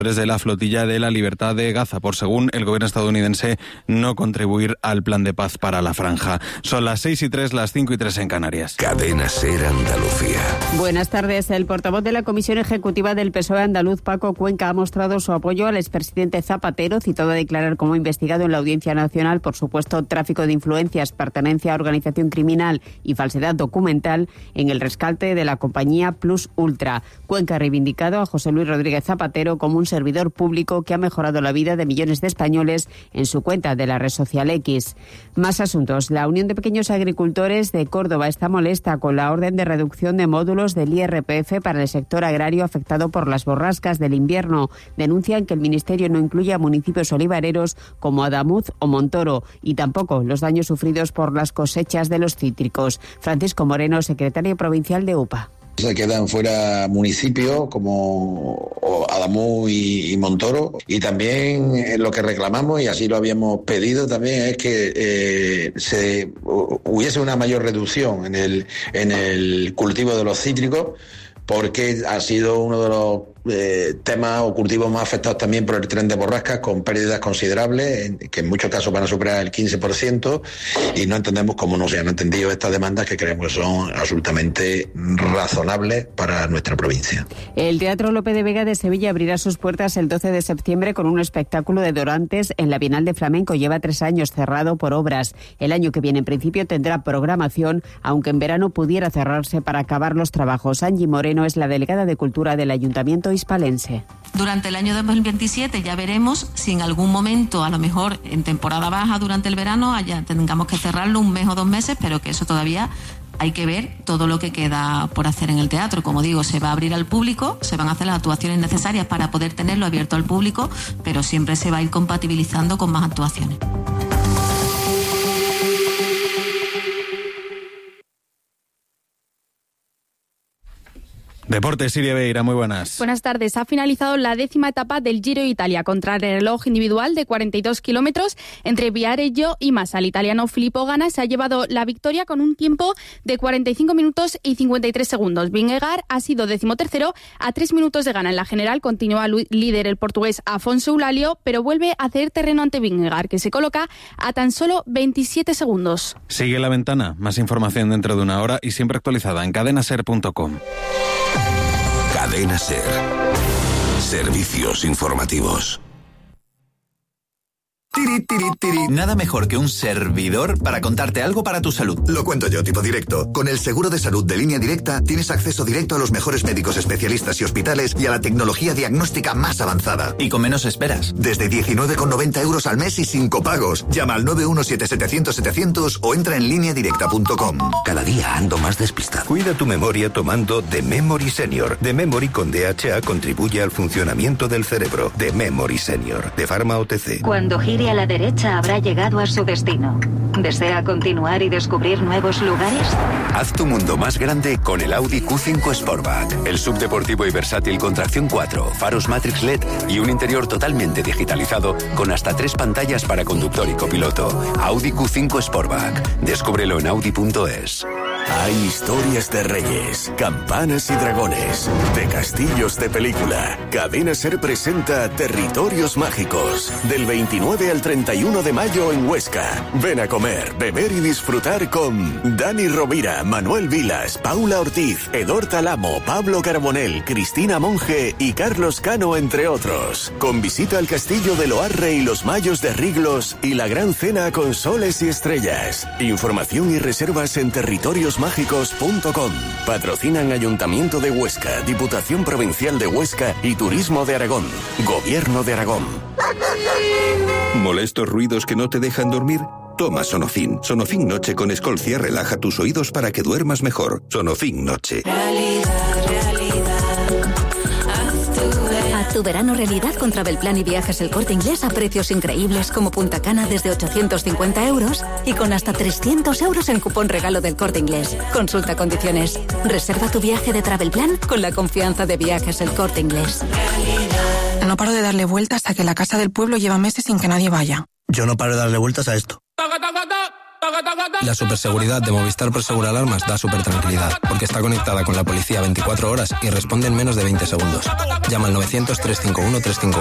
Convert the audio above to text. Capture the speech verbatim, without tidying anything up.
de la flotilla de la Libertad de Gaza por, según el gobierno estadounidense, no contribuir al plan de paz para la franja. Son las seis y tres, las cinco y tres en Canarias. Cadena SER Andalucía. Buenas tardes. El portavoz de la Comisión Ejecutiva del P S O E andaluz, Paco Cuenca, ha mostrado su apoyo al expresidente Zapatero, citado a declarar como investigado en la Audiencia Nacional por supuesto tráfico de influencias, pertenencia a organización criminal y falsedad documental en el rescate de la compañía Plus Ultra. Cuenca ha reivindicado a José Luis Rodríguez Zapatero como un servidor público que ha mejorado la vida de millones de españoles en su cuenta de la red social X. Más asuntos. La Unión de Pequeños Agricultores de Córdoba está molesta con la orden de reducción de módulos del I R P F para el sector agrario afectado por las borrascas del invierno. Denuncian que el Ministerio no incluye a municipios olivareros como Adamuz o Montoro y tampoco los daños sufridos por las cosechas de los cítricos. Francisco Moreno, secretario provincial de U P A. Se quedan fuera municipios como Adamuz y, y Montoro, y también eh, lo que reclamamos, y así lo habíamos pedido también, es que eh, se hubiese una mayor reducción en el, en el cultivo de los cítricos, porque ha sido uno de los eh, temas o cultivos más afectados también por el tren de borrascas, con pérdidas considerables, en, que en muchos casos van a superar el quince por ciento, y no entendemos cómo no se han entendido estas demandas, que creemos que son absolutamente razonables para nuestra provincia. El Teatro Lope de Vega de Sevilla abrirá sus puertas el doce de septiembre con un espectáculo de Dorantes en la Bienal de Flamenco. Lleva tres años cerrado por obras. El año que viene, en principio, tendrá programación, aunque en verano pudiera cerrarse para acabar los trabajos. Angie Moreno es la delegada de Cultura del Ayuntamiento hispalense. Durante el año dos mil veintisiete ya veremos si en algún momento, a lo mejor en temporada baja durante el verano, haya, tengamos que cerrarlo un mes o dos meses, pero que eso todavía hay que ver todo lo que queda por hacer en el teatro. Como digo, se va a abrir al público, se van a hacer las actuaciones necesarias para poder tenerlo abierto al público, pero siempre se va a ir compatibilizando con más actuaciones. Deportes, Siria Beira, muy buenas. Buenas tardes. Ha finalizado la décima etapa del Giro de Italia, contrarreloj individual de cuarenta y dos kilómetros entre Viareggio y Massa. El italiano Filippo Ganna se ha llevado la victoria con un tiempo de cuarenta y cinco minutos y cincuenta y tres segundos. Vingegaard ha sido decimotercero a tres minutos de Ganna. En la general continúa líder el portugués Afonso Eulalio, pero vuelve a ceder terreno ante Vingegaard, que se coloca a tan solo veintisiete segundos. Sigue La Ventana. Más información dentro de una hora y siempre actualizada en cadena ser punto com. Cadena SER. Servicios informativos. Tiri, tiri, tiri. Nada mejor que un servidor para contarte algo para tu salud. Lo cuento yo, tipo directo. Con el seguro de salud de Línea Directa tienes acceso directo a los mejores médicos especialistas y hospitales y a la tecnología diagnóstica más avanzada. Y con menos esperas. Desde diecinueve con noventa euros al mes y sin copagos. Llama al nueve uno siete setecientos setecientos o entra en línea directa punto com. Cada día ando más despistado. Cuida tu memoria tomando The Memory Senior. The Memory con D H A contribuye al funcionamiento del cerebro. The Memory Senior, de Pharma O T C. Cuando gire a la derecha habrá llegado a su destino. ¿Desea continuar y descubrir nuevos lugares? Haz tu mundo más grande con el Audi Q cinco Sportback. El subdeportivo y versátil con tracción cuatro, faros Matrix L E D y un interior totalmente digitalizado con hasta tres pantallas para conductor y copiloto. Audi Q cinco Sportback. Descúbrelo en audi punto es. Hay historias de reyes, campanas y dragones, de castillos de película. Cadena SER presenta Territorios Mágicos, del veintinueve al treinta y uno de mayo en Huesca. Ven a comer, beber y disfrutar con Dani Rovira, Manuel Vilas, Paula Ortiz, Edor Talamo, Pablo Carbonell, Cristina Monge y Carlos Cano, entre otros. Con visita al castillo de Loarre y los Mayos de Riglos y la gran cena con soles y estrellas. Información y reservas en territorios mágicos punto com. Patrocinan Ayuntamiento de Huesca, Diputación Provincial de Huesca y Turismo de Aragón. Gobierno de Aragón. ¿Molestos ruidos que no te dejan dormir? Toma Sonofin. Sonofin Noche con Escolcia relaja tus oídos para que duermas mejor. Sonofin Noche. Realidad, realidad. Haz tu verano realidad con Travelplan y Viajes El Corte Inglés a precios increíbles como Punta Cana desde ochocientos cincuenta euros y con hasta trescientos euros en cupón regalo del Corte Inglés. Consulta condiciones. Reserva tu viaje de Travelplan con la confianza de Viajes El Corte Inglés. No paro de darle vueltas a que la casa del pueblo lleva meses sin que nadie vaya. Yo no paro de darle vueltas a esto. La superseguridad de Movistar Prosegur Alarmas da super tranquilidad, porque está conectada con la policía veinticuatro horas y responde en menos de veinte segundos. Llama al novecientos, trescientos cincuenta y uno, trescientos cincuenta y uno.